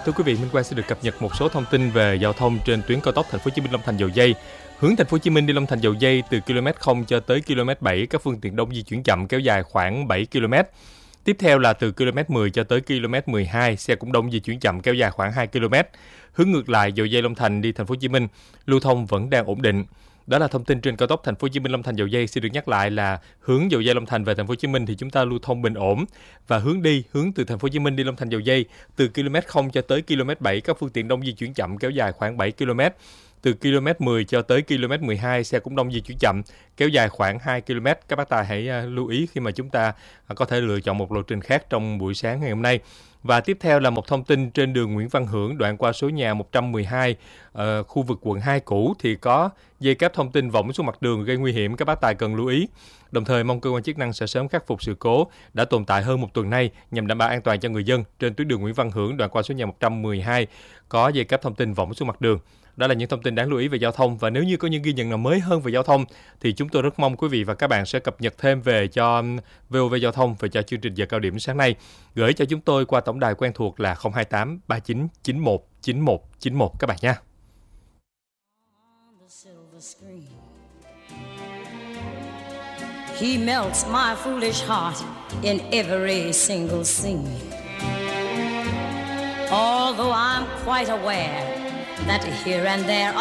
Thưa quý vị, Minh Quang sẽ được cập nhật một số thông tin về giao thông trên tuyến cao tốc Thành phố Hồ Chí Minh - Long Thành - Dầu Giây. Hướng Thành phố Hồ Chí Minh đi Long Thành - Dầu Giây từ km 0 cho tới km 7, các phương tiện đông di chuyển chậm kéo dài khoảng 7 km. Tiếp theo là từ km 10 cho tới km 12, xe cũng đông di chuyển chậm kéo dài khoảng 2 km. Hướng ngược lại, Dầu Giây - Long Thành đi Thành phố Hồ Chí Minh, lưu thông vẫn đang ổn định. Đó là thông tin trên cao tốc Thành phố Hồ Chí Minh - Long Thành - Dầu Giây. Xin được nhắc lại là hướng Dầu Giây - Long Thành về Thành phố Hồ Chí Minh thì chúng ta lưu thông bình ổn, và hướng từ Thành phố Hồ Chí Minh đi Long Thành - Dầu Giây từ km 0 cho tới km 7, các phương tiện đông di chuyển chậm kéo dài khoảng 7 km. Từ km 10 cho tới km 12, xe cũng đông di chuyển chậm kéo dài khoảng 2 km. Các bác tài hãy lưu ý khi mà chúng ta có thể lựa chọn một lộ trình khác trong buổi sáng ngày hôm nay. Và tiếp theo là một thông tin trên đường Nguyễn Văn Hưởng, đoạn qua số nhà 112, khu vực quận 2 cũ thì có dây cáp thông tin võng xuống mặt đường gây nguy hiểm, các bác tài cần lưu ý. Đồng thời mong cơ quan chức năng sẽ sớm khắc phục sự cố đã tồn tại hơn một tuần nay nhằm đảm bảo an toàn cho người dân trên tuyến đường Nguyễn Văn Hưởng, đoạn qua số nhà 112 có dây cáp thông tin võng xuống mặt đường. Đó là những thông tin đáng lưu ý về giao thông, và nếu như có những ghi nhận nào mới hơn về giao thông thì chúng tôi rất mong quý vị và các bạn sẽ cập nhật thêm về cho VOV Giao thông, về cho chương trình giờ cao điểm sáng nay, gửi cho chúng tôi qua tổng đài quen thuộc là 028 39 91 91 91 các bạn nha. He melts my foolish heart in every single scene. Although I'm quite aware that here and there